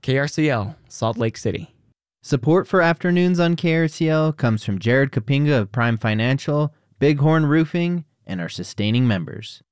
KRCL, Salt Lake City. Support for Afternoons on KRCL comes from Jared Kapinga of Prime Financial, Bighorn Roofing, and our sustaining members.